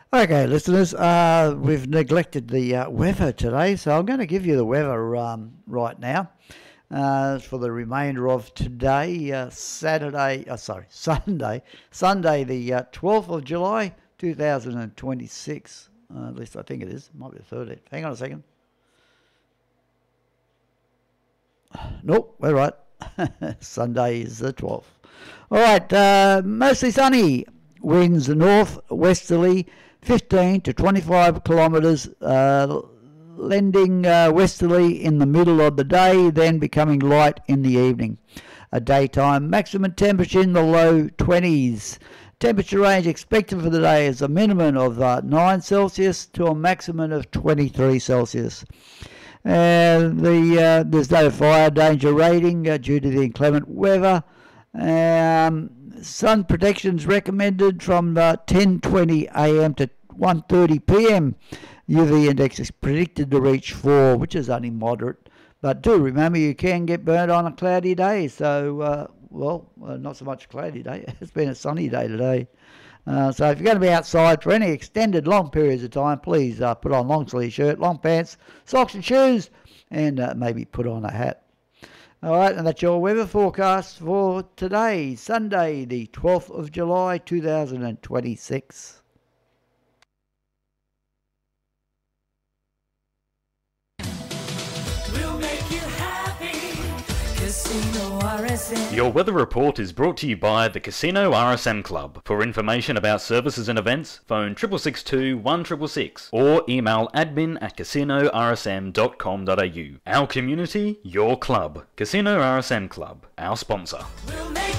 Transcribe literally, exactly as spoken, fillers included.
Okay, listeners, uh, we've neglected the uh, weather today, so I'm going to give you the weather um, right now uh, for the remainder of today, uh, Saturday, uh, sorry, Sunday, Sunday the uh, twelfth of July, two thousand twenty-six. Uh, at least I think it is. Might be the thirteenth. Hang on a second. Nope, we're right. Sunday is the twelfth. All right, uh, mostly sunny. Winds north westerly, fifteen to twenty-five kilometres, uh, lending uh, westerly in the middle of the day, then becoming light in the evening. A daytime maximum temperature in the low twenties. Temperature range expected for the day is a minimum of uh, nine Celsius to a maximum of twenty-three Celsius. Uh, the uh, there's no fire danger rating uh, due to the inclement weather. Um, sun protection is recommended from uh, ten twenty a m to one thirty p m U V index is predicted to reach four, which is only moderate. But do remember you can get burnt on a cloudy day. So, uh, well, uh, not so much a cloudy day. It's been a sunny day today. Uh, so if you're going to be outside for any extended long periods of time, please uh, put on long sleeve shirt, long pants, socks and shoes, and uh, maybe put on a hat. All right, and that's your weather forecast for today, Sunday, the twelfth of July, two thousand twenty-six. We'll make you happy. Casino R S M. Your weather report is brought to you by the Casino R S M Club. For information about services and events, phone six six two, one six six six or email admin at casino r s m dot com dot a u. Our community, your club. Casino R S M Club, our sponsor. We'll make